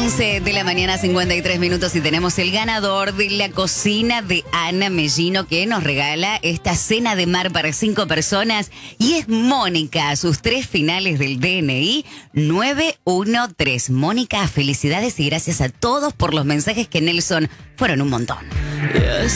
11 de la mañana, 53 minutos, y tenemos el ganador de la cocina de Ana Mellino, que nos regala esta cena de mar para 5 personas, y es Mónica. Sus 3 finales del DNI 913. Mónica, felicidades y gracias a todos por los mensajes, que Nelson fueron un montón. Ya